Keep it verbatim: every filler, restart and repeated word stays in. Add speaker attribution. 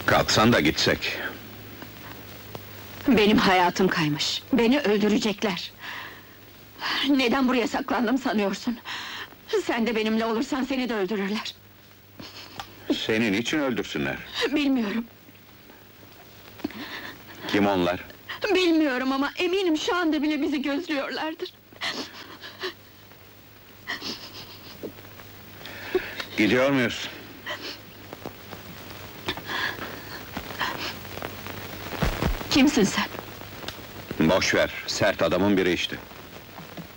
Speaker 1: Kalksan da gitsek.
Speaker 2: Benim hayatım kaymış. Beni öldürecekler. Neden buraya saklandım sanıyorsun? Sen de benimle olursan seni de öldürürler.
Speaker 1: Senin için öldürsünler.
Speaker 2: Bilmiyorum,
Speaker 1: Kim onlar?
Speaker 2: bilmiyorum ama eminim şu anda bile bizi gözlüyorlardır.
Speaker 1: Gidiyor muyuz?
Speaker 2: Kimsin sen?
Speaker 1: Boş ver, sert adamın biri işte.